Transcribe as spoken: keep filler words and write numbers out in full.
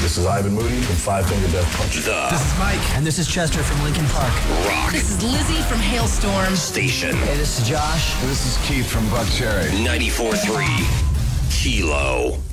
This is Ivan Moody from Five Finger Death Punch. The This is Mike. And this is Chester from Lincoln Park. Rock This is Lizzie from Hailstorm. Station. Hey, this is Josh. This is Keith from Buck Cherry. ninety-four point three Kilo.